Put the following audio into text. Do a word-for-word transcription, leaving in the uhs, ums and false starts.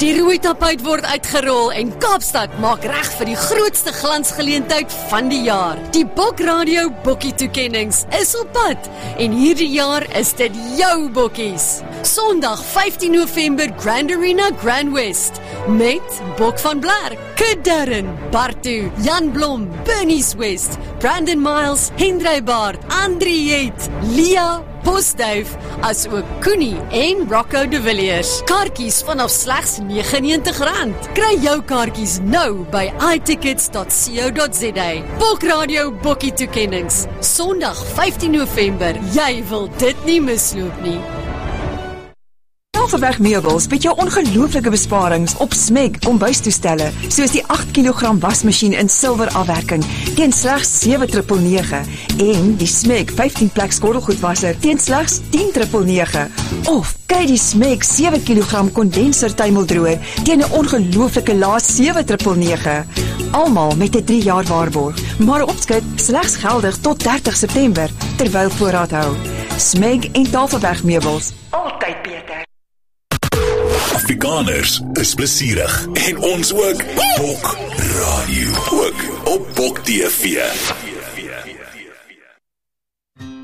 Die rooi tapuit word uitgerol en Kaapstad maak reg vir die grootste glansgeleentheid van die jaar. Die Bok Radio Bokkie toekennings is op pad en hierdie jaar is dit jou bokkies. Sondag vyftien November Grand Arena Grand West met Bok van Blerk, Kid Darren, Bartu, Jan Blom, Bernice West, Brandon Miles, Hendrey Baard, Andrie Het, Lia Postduif, as ook Koenie en Rocco de Villiers. Kaartjies vanaf slegs negenennegentig rand. Kry jou kaartjies nou by i tickets dot co dot za. Bok Radio Bokkie toekennings. Sondag vyftien November. Jy wil dit nie misloop nie. Tafelberg Meubels bied jou ongelooflike besparings op Smeg kombuistoestelle, soos die agt kilogram wasmasjien in silwer afwerking teen slegs sewe nege nege en die Smeg vyftien plek skottelgoedwasser teen slegs tien nege nege. Of kry die Smeg sewe kilogram kondenser tuimeldroër teen 'n ongelooflike lae sewe nege nege. Almal met 'n drie jaar waarborg, maar opskryf slegs geldig tot dertig September terwyl voorraad hou. Smeg en Tafelberg Meubels, altyd beter. Afrikaners is plesierig en ons ook. Bok Radio, ook op Bok T V.